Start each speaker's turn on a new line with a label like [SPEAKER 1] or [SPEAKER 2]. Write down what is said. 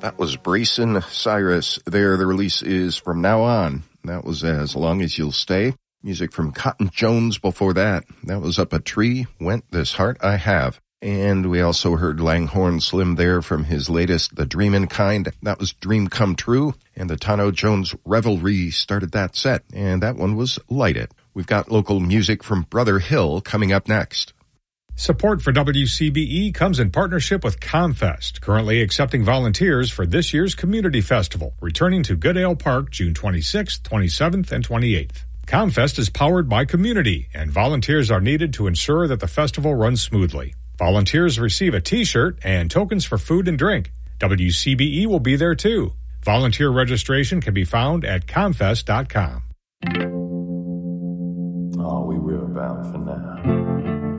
[SPEAKER 1] That was Brayson Cyrus there. The release is From Now On. That was As Long As You'll Stay. Music from Cotton Jones before that. That was Up a Tree, Went This Heart I Have. And we also heard Langhorne Slim there from his latest, The Dreamin' Kind. That was Dream Come True. And the Tano Jones Revelry started that set. And that one was Light It. We've got local music from Brother Hill coming up next.
[SPEAKER 2] Support for WCBE comes in partnership with ComFest, currently accepting volunteers for this year's Community Festival, returning to Goodale Park June 26th, 27th, and 28th. ComFest is powered by community, and volunteers are needed to ensure that the festival runs smoothly. Volunteers receive a T-shirt and tokens for food and drink. WCBE will be there too. Volunteer registration can be found at comfest.com.